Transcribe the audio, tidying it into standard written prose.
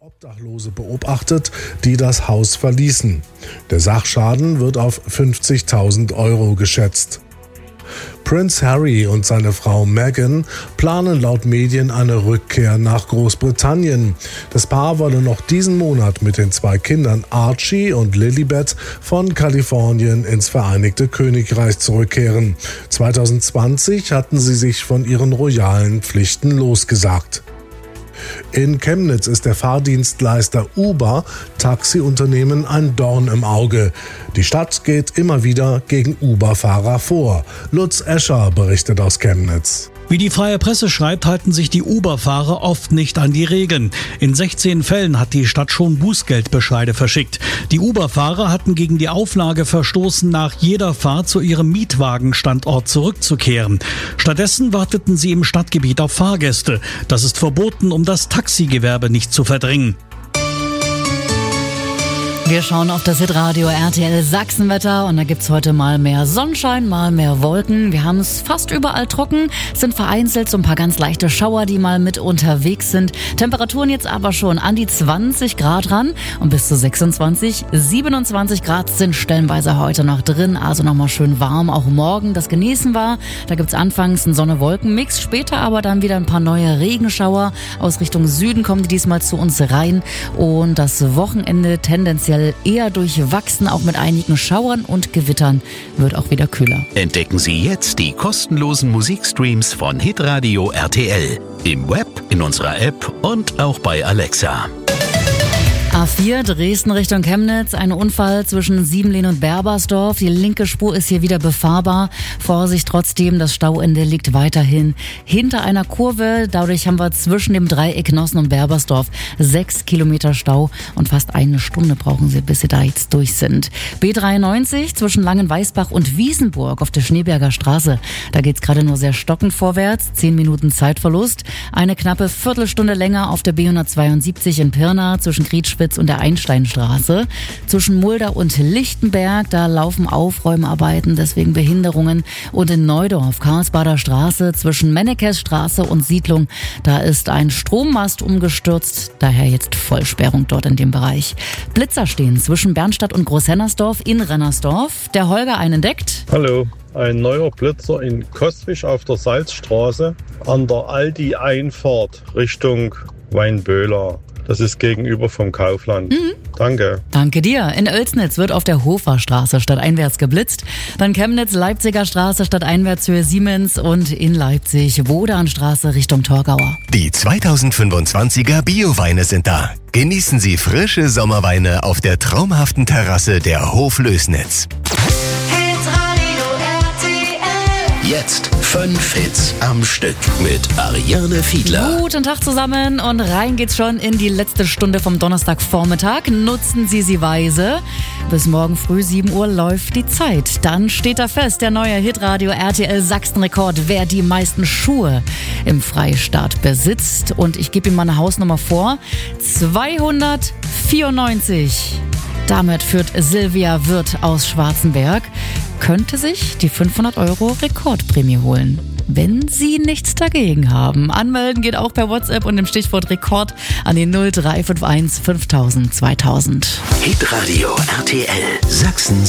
Obdachlose beobachtet, die das Haus verließen. Der Sachschaden wird auf 50.000 Euro geschätzt. Prince Harry und seine Frau Meghan planen laut Medien eine Rückkehr nach Großbritannien. Das Paar wolle noch diesen Monat mit den 2 Kindern Archie und Lilibet von Kalifornien ins Vereinigte Königreich zurückkehren. 2020 hatten sie sich von ihren royalen Pflichten losgesagt. In Chemnitz ist der Fahrdienstleister Uber Taxiunternehmen ein Dorn im Auge. Die Stadt geht immer wieder gegen Uber-Fahrer vor. Lutz Escher berichtet aus Chemnitz. Wie die Freie Presse schreibt, halten sich die Uber-Fahrer oft nicht an die Regeln. In 16 Fällen hat die Stadt schon Bußgeldbescheide verschickt. Die Uber-Fahrer hatten gegen die Auflage verstoßen, nach jeder Fahrt zu ihrem Mietwagenstandort zurückzukehren. Stattdessen warteten sie im Stadtgebiet auf Fahrgäste. Das ist verboten, um das Taxigewerbe nicht zu verdrängen. Wir schauen auf das Hitradio RTL Sachsenwetter und da gibt's heute mal mehr Sonnenschein, mal mehr Wolken. Wir haben es fast überall trocken, sind vereinzelt so ein paar ganz leichte Schauer, die mal mit unterwegs sind. Temperaturen jetzt aber schon an die 20 Grad ran und bis zu 26, 27 Grad sind stellenweise heute noch drin. Also nochmal schön warm, auch morgen. Das genießen wir. Da gibt's anfangs einen Sonne-Wolken-Mix, später aber dann wieder ein paar neue Regenschauer. Aus Richtung Süden kommen die diesmal zu uns rein und das Wochenende tendenziell eher durchwachsen, auch mit einigen Schauern und Gewittern, wird auch wieder kühler. Entdecken Sie jetzt die kostenlosen Musikstreams von Hitradio RTL. Im Web, in unserer App und auch bei Alexa. A4 Dresden Richtung Chemnitz, ein Unfall zwischen Siebenlehn und Berbersdorf. Die linke Spur ist hier wieder befahrbar. Vorsicht trotzdem, das Stauende liegt weiterhin hinter einer Kurve. Dadurch haben wir zwischen dem Dreieck Nossen und Berbersdorf 6 Kilometer Stau und fast eine Stunde brauchen Sie, bis Sie da jetzt durch sind. B93 zwischen Langenweisbach und Wiesenburg auf der Schneeberger Straße. Da geht's gerade nur sehr stockend vorwärts, 10 Minuten Zeitverlust. Eine knappe Viertelstunde länger auf der B172 in Pirna zwischen Grietschwitz und der Einsteinstraße. Zwischen Mulda und Lichtenberg, da laufen Aufräumarbeiten, deswegen Behinderungen. Und in Neudorf, Karlsbader Straße, zwischen Mennekes-Straße und Siedlung, da ist ein Strommast umgestürzt, daher jetzt Vollsperrung dort in dem Bereich. Blitzer stehen zwischen Bernstadt und Großhennersdorf in Rennersdorf. Der Holger einen entdeckt. Hallo. Ein neuer Blitzer in Kostwig auf der Salzstraße an der Aldi-Einfahrt Richtung Weinböhler. Das ist gegenüber vom Kaufland. Danke. Danke dir. In Oelsnitz wird auf der Hoferstraße stadteinwärts geblitzt. Dann Chemnitz, Leipziger Straße stadteinwärts Höhe Siemens und in Leipzig Wodanstraße Richtung Torgauer. Die 2025er Bioweine sind da. Genießen Sie frische Sommerweine auf der traumhaften Terrasse der Hof Lößnitz. Jetzt 5 Hits am Stück mit Ariane Fiedler. Guten Tag zusammen und rein geht's schon in die letzte Stunde vom Donnerstagvormittag. Nutzen Sie sie weise. Bis morgen früh 7 Uhr läuft die Zeit. Dann steht da fest, der neue Hitradio RTL Sachsen-Rekord, wer die meisten Schuhe im Freistaat besitzt. Und ich gebe Ihnen mal eine Hausnummer vor. 294. Damit führt Silvia Wirth aus Schwarzenberg, könnte sich die 500 € Rekordprämie holen, wenn Sie nichts dagegen haben. Anmelden geht auch per WhatsApp und dem Stichwort Rekord an die 0351 5000 2000. Hitradio RTL Sachsen